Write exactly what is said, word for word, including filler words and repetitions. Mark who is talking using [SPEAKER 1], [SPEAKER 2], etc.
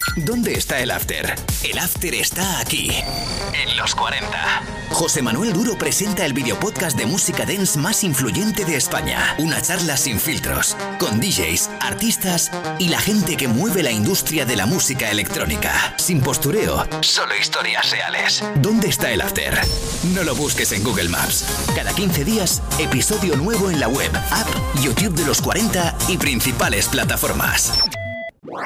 [SPEAKER 1] ¿Dónde está el after? El after está aquí, en los cuarenta. José Manuel Duro presenta el videopodcast de música dance más influyente de España. Una charla sin filtros, con D Js, artistas y la gente que mueve la industria de la música electrónica. Sin postureo, solo historias reales. ¿Dónde está el after? No lo busques en Google Maps. Cada quince días, episodio nuevo en la web, app, YouTube de los cuarenta y principales plataformas.